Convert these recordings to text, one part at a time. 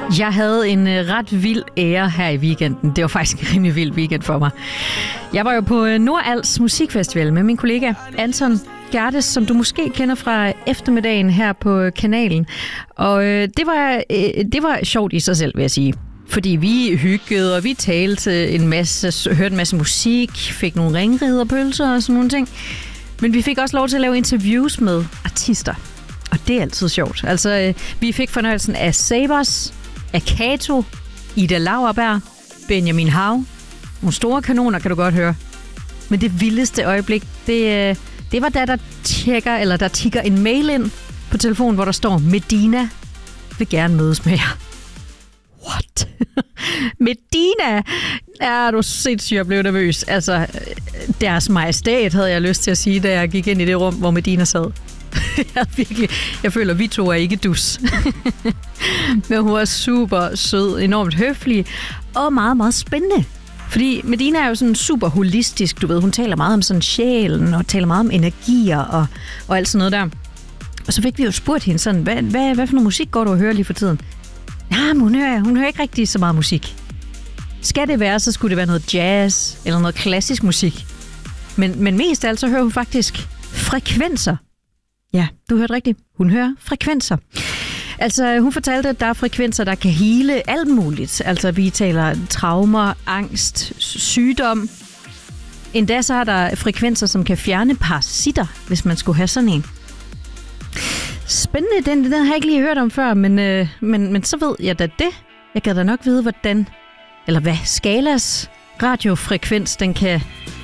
Jeg havde en ret vild ære her i weekenden. Det var faktisk en rimelig vild weekend for mig. Jeg var jo på Nordals Musikfestival med min kollega Anton Gerdes, som du måske kender fra eftermiddagen her på kanalen. Og det var sjovt i sig selv, vil jeg sige. Fordi vi hyggede, og vi talte en masse, hørte en masse musik, fik nogle ringriderpølser og sådan nogle ting. Men vi fik også lov til at lave interviews med artister. Og det er altid sjovt. Altså, vi fik fornøjelsen af Sabers, af Kato, Ida Lauerberg, Benjamin Hav. Nogle store kanoner, kan du godt høre. Men det vildeste øjeblik, det var da der tikker en mail ind på telefonen, hvor der står, Medina vil gerne mødes med jer. What? Medina? Er du sindssygt, jeg blev nervøs. Altså, deres majestæt havde jeg lyst til at sige, da jeg gik ind i det rum, hvor Medina sad. Jeg føler, vi to er ikke dus. Men hun var super sød, enormt høflig og meget, meget spændende. Fordi Medina er jo sådan super holistisk, du ved. Hun taler meget om sådan sjælen og taler meget om energier og alt sådan noget der. Og så fik vi jo spurgt hende sådan, hvad for noget musik går du og hører lige for tiden? Ja, men hun hører ikke rigtig så meget musik. Skal det være, så skulle det være noget jazz eller noget klassisk musik. Men mest af alt, så hører hun faktisk frekvenser. Ja, du hørte rigtigt. Hun hører frekvenser. Altså, hun fortalte, at der er frekvenser, der kan hele alt muligt. Altså, vi taler traumer, angst, sygdom. Endda så er der frekvenser, som kan fjerne parasitter, hvis man skulle have sådan en. Spændende, den har jeg ikke lige hørt om før, men så ved jeg da det. Jeg kan da nok vide, hvordan, eller hvad Skalas radiofrekvens, den kan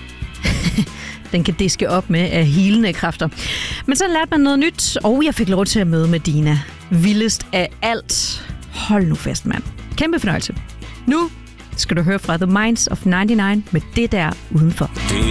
diske op med af healende kræfter. Men så lærte man noget nyt, og jeg fik lov til at møde Medina. Vildest af alt. Hold nu fast, mand. Kæmpe fornøjelse. Nu skal du høre fra The Minds of 99 med det der udenfor. Det